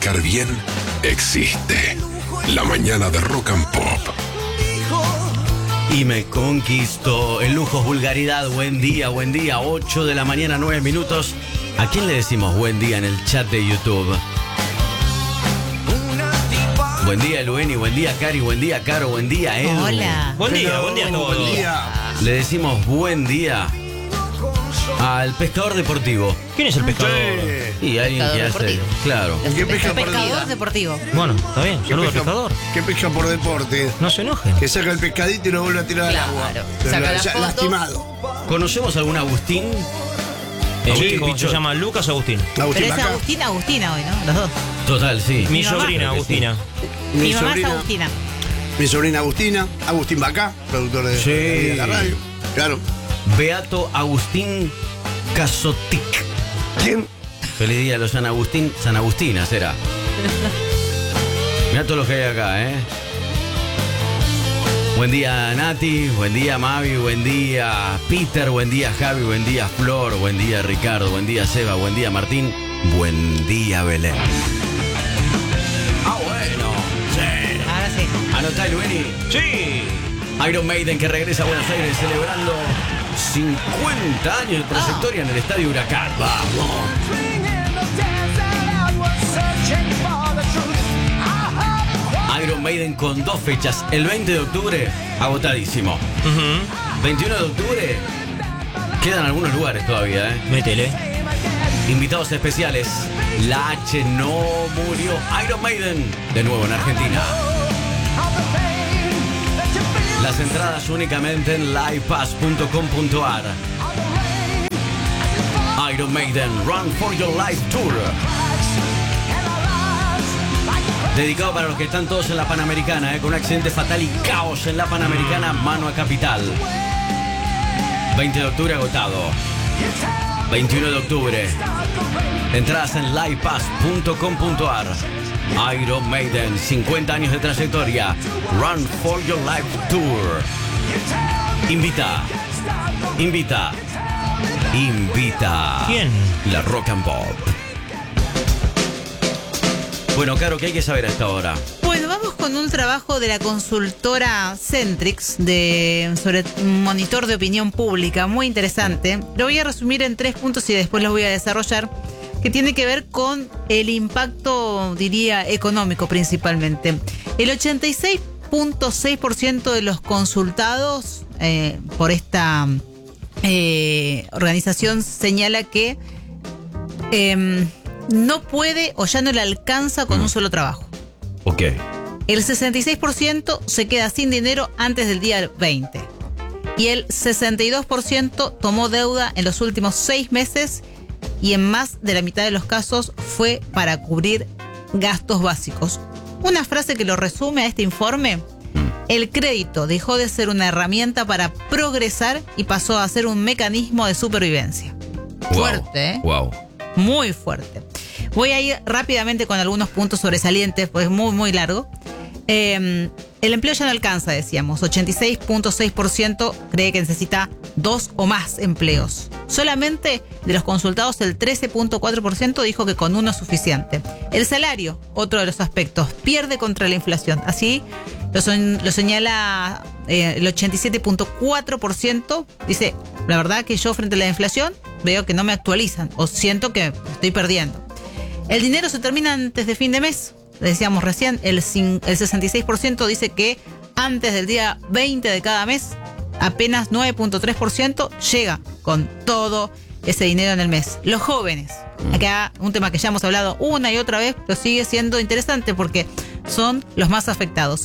comunicar bien existe. La mañana de Rock and Pop. Y me conquistó el lujo, vulgaridad. Buen día, 8 de la mañana, 9 minutos. ¿A quién le decimos buen día en el chat de YouTube? Buen día, Lueni, buen día, Cari, buen día, Caro, buen día, Edu. Hola. Buen día a todos. Buen día. Le decimos buen día al pescador deportivo. ¿Quién es el pescador? Y alguien que Pescador hace... deportivo. Claro. ¿Qué pesca por Pescador día? deportivo. Bueno, está bien. ¿Qué Saludos al pesca- pescador. ¿Qué pesca por deporte? No se enojen. Que saca el pescadito y lo vuelve a tirar Claro. al agua. Saca la Ya foto. lastimado. ¿Conocemos algún Agustín? El Agustín chico se Pichot. llama Lucas Agustín. Agustín Pero es Bacá. Agustina hoy, ¿no? Los dos. Total, sí. Mi mamá. sobrina Agustina. Mi mamá es Agustina. Mi sobrina Agustina. Agustín Bacá, productor de, Sí. de la radio. Claro. Beato Agustín Casotic. ¿Quién? Feliz día a los San Agustín. San Agustina será. Mirá todo lo que hay acá, ¿eh? Buen día, Nati. Buen día, Mavi. Buen día, Peter. Buen día, Javi. Buen día, Flor. Buen día, Ricardo. Buen día, Seba. Buen día, Martín. Buen día, Belén. Ah, bueno. Sí. Ahora sí. Anotá, Lueni. Sí. Iron Maiden que regresa a Buenos Aires celebrando 50 años de trayectoria en el Estadio Huracán. ¡Vamos! Iron Maiden con 2 fechas. El 20 de octubre, agotadísimo. 21 de octubre, quedan algunos lugares todavía, ¿eh? Métele. Invitados especiales. La H no murió. Iron Maiden, de nuevo en Argentina. Las entradas únicamente en livepass.com.ar. Iron Maiden Run for Your Life Tour. Dedicado para los que están todos en la Panamericana, con un accidente fatal y caos en la Panamericana, mano a capital. 20 de octubre agotado. 21 de octubre. Entradas en livepass.com.ar. Iron Maiden, 50 años de trayectoria. Run for Your Life Tour. Invita. ¿Quién? La Rock and Pop. Bueno, Caro, ¿qué hay que saber a esta hora? Bueno, vamos con un trabajo de la consultora Centrix sobre un monitor de opinión pública muy interesante. Lo voy a resumir en 3 puntos y después lo voy a desarrollar, que tiene que ver con el impacto, diría, económico principalmente. El 86.6% de los consultados por esta organización señala que no puede o ya no le alcanza con un solo trabajo. Ok. El 66% se queda sin dinero antes del día 20. Y el 62% tomó deuda en los últimos 6 meses y en más de la mitad de los casos fue para cubrir gastos básicos. Una frase que lo resume a este informe: el crédito dejó de ser una herramienta para progresar y pasó a ser un mecanismo de supervivencia. Fuerte, ¿eh? Wow. Muy fuerte. Voy a ir rápidamente con algunos puntos sobresalientes, pues es muy, muy largo. El empleo ya no alcanza, decíamos. 86.6% cree que necesita 2 o más empleos. Solamente de los consultados, el 13.4% dijo que con 1 es suficiente. El salario, otro de los aspectos, pierde contra la inflación. Así lo señala el 87.4%. Dice, la verdad que yo frente a la inflación veo que no me actualizan o siento que estoy perdiendo. El dinero se termina antes de fin de mes. Decíamos recién, el 66% dice que antes del día 20 de cada mes, apenas 9.3% llega con todo ese dinero en el mes. Los jóvenes, acá un tema que ya hemos hablado una y otra vez, pero sigue siendo interesante porque son los más afectados.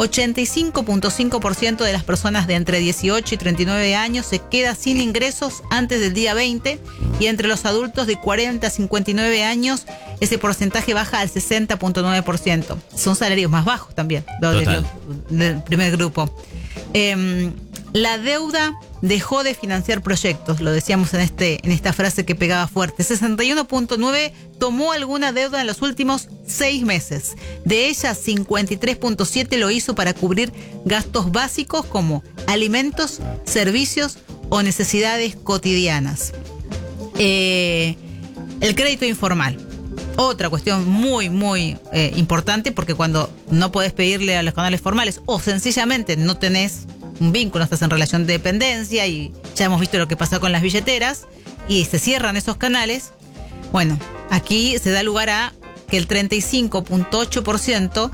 85.5% de las personas de entre 18 y 39 años se queda sin ingresos antes del día 20 y entre los adultos de 40 a 59 años ese porcentaje baja al 60.9%. Son salarios más bajos también, del primer grupo. La deuda dejó de financiar proyectos, lo decíamos en esta frase que pegaba fuerte. 61.9 tomó alguna deuda en los últimos 6 meses. De ellas, 53.7 lo hizo para cubrir gastos básicos como alimentos, servicios o necesidades cotidianas. El crédito informal. Otra cuestión muy, muy importante, porque cuando no podés pedirle a los canales formales o sencillamente no tenés un vínculo, estás en relación de dependencia y ya hemos visto lo que pasó con las billeteras y se cierran esos canales, bueno, aquí se da lugar a que el 35.8%,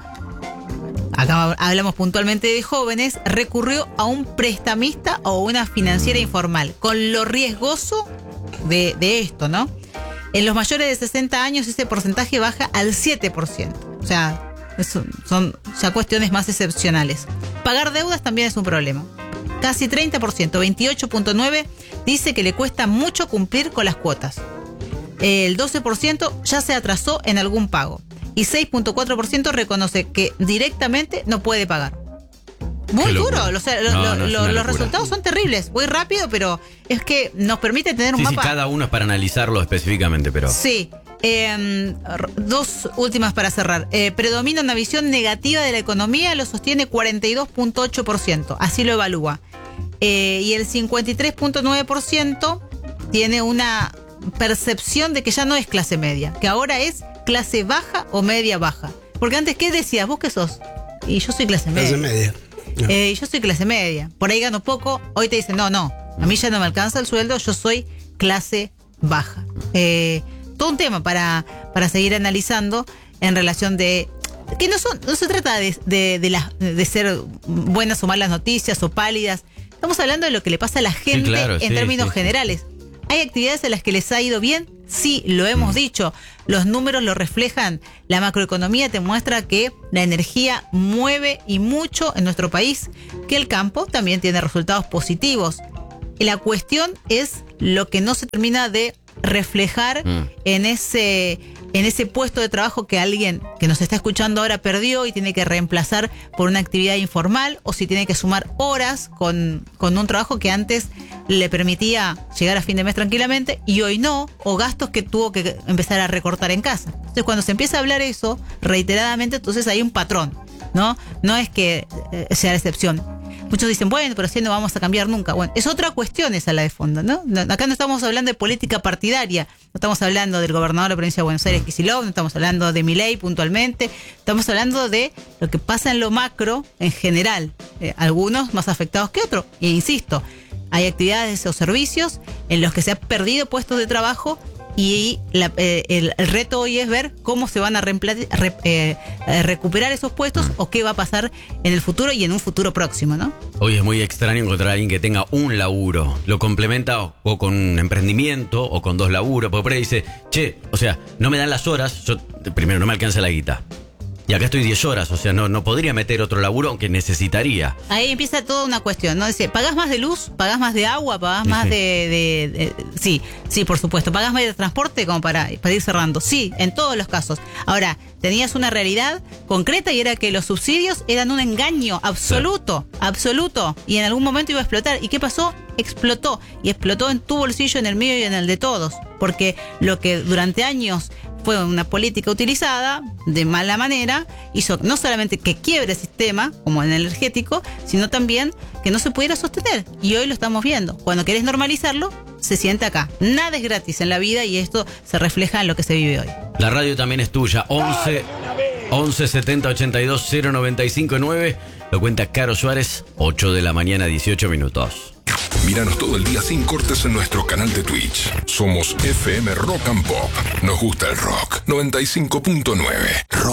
acá hablamos puntualmente de jóvenes, recurrió a un prestamista o una financiera informal, con lo riesgoso de esto, ¿no? En los mayores de 60 años ese porcentaje baja al 7%. O sea, son ya cuestiones más excepcionales. Pagar deudas también es un problema. Casi 30%, 28.9%, dice que le cuesta mucho cumplir con las cuotas. El 12% ya se atrasó en algún pago. Y 6.4% reconoce que directamente no puede pagar. Muy duro, los resultados son terribles. Voy rápido, pero es que nos permite tener un mapa. Sí, cada uno es para analizarlo específicamente, pero... Sí, dos últimas para cerrar. Predomina una visión negativa de la economía, lo sostiene 42.8%, así lo evalúa. Y el 53.9% tiene una percepción de que ya no es clase media, que ahora es clase baja o media baja. Porque antes, ¿qué decías? ¿Vos qué sos? Y yo soy clase media. Clase media. No. Yo soy clase media. Por ahí gano poco. Hoy te dicen, no, a mí ya no me alcanza el sueldo, yo soy clase baja. Todo un tema para seguir analizando en relación de... Que no se trata de ser buenas o malas noticias o pálidas. Estamos hablando de lo que le pasa a la gente en términos generales. ¿Hay actividades a las que les ha ido bien? Sí, lo hemos dicho. Los números lo reflejan. La macroeconomía te muestra que la energía mueve y mucho en nuestro país, que el campo también tiene resultados positivos. Y la cuestión es lo que no se termina de reflejar en ese puesto de trabajo que alguien que nos está escuchando ahora perdió y tiene que reemplazar por una actividad informal, o si tiene que sumar horas con un trabajo que antes le permitía llegar a fin de mes tranquilamente y hoy no, o gastos que tuvo que empezar a recortar en casa. Entonces, cuando se empieza a hablar eso reiteradamente, entonces hay un patrón, ¿no? No es que sea la excepción. Muchos dicen, bueno, pero así no vamos a cambiar nunca. Bueno, es otra cuestión esa la de fondo, ¿no? Acá no estamos hablando de política partidaria, no estamos hablando del gobernador de la provincia de Buenos Aires, Kicillof, no estamos hablando de Milei puntualmente, estamos hablando de lo que pasa en lo macro en general, algunos más afectados que otros. E insisto, hay actividades o servicios en los que se han perdido puestos de trabajo y el reto hoy es ver cómo se van a recuperar esos puestos o qué va a pasar en el futuro y en un futuro próximo, ¿no? Hoy es muy extraño encontrar a alguien que tenga un laburo, lo complementa o con un emprendimiento o con dos laburos, porque por ahí dice, o sea, no me dan las horas, yo primero no me alcanza la guita. Y acá estoy 10 horas, o sea, no podría meter otro laburo aunque necesitaría. Ahí empieza toda una cuestión, ¿no? Dice, ¿pagás más de luz? ¿Pagás más de agua? ¿Pagás más Sí, por supuesto. ¿Pagás más de transporte? Como para ir cerrando. Sí, en todos los casos. Ahora, tenías una realidad concreta y era que los subsidios eran un engaño absoluto. Y en algún momento iba a explotar. ¿Y qué pasó? Explotó. Y explotó en tu bolsillo, en el mío y en el de todos. Porque lo que durante años fue una política utilizada de mala manera, hizo no solamente que quiebre el sistema, como en el energético, sino también que no se pudiera sostener. Y hoy lo estamos viendo. Cuando querés normalizarlo, se siente acá. Nada es gratis en la vida y esto se refleja en lo que se vive hoy. La radio también es tuya. 11 70 82 095 9. Lo cuenta Caro Suárez, 8 de la mañana, 18 minutos. Míranos todo el día sin cortes en nuestro canal de Twitch. Somos FM Rock and Pop. Nos gusta el rock. 95.9.